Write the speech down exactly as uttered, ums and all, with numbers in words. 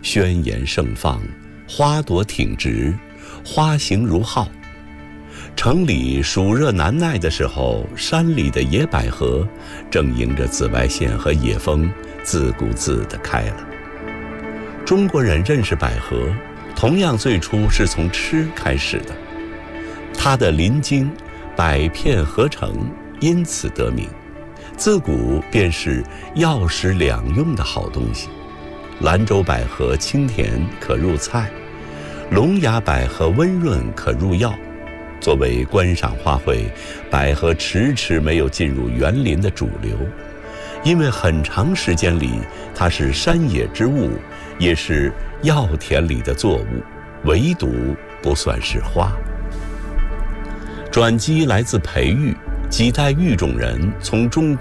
宣言盛放，花朵挺直，花形如号。城里暑热难耐的时候，山里的野百合正迎着紫外线和野风，自顾自地开了。中国人认识百合，同样最初是从吃开始的。它的鳞茎百片合成，因此得名，自古便是药食两用的好东西。兰州百合清甜，可入菜；龙牙百合温润，可入药。作为观赏花卉，百合迟迟没有进入园林的主流，因为很长时间里它是山野之物，也是药田里的作物，唯独不算是花。转机来自裴玉，几代育种人从中国